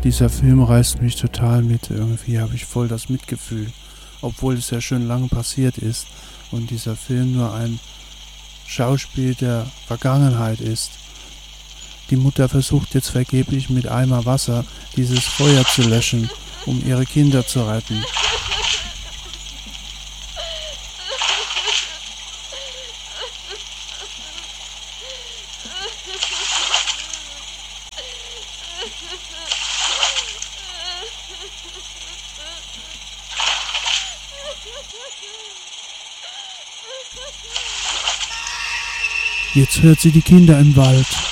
Dieser Film reißt mich total mit. Irgendwie habe ich voll das Mitgefühl, obwohl es ja schon lange passiert ist und dieser Film nur ein Schauspiel der Vergangenheit ist. Die Mutter versucht jetzt vergeblich mit Eimer Wasser dieses Feuer zu löschen, um ihre Kinder zu retten. Jetzt hört sie die Kinder im Wald.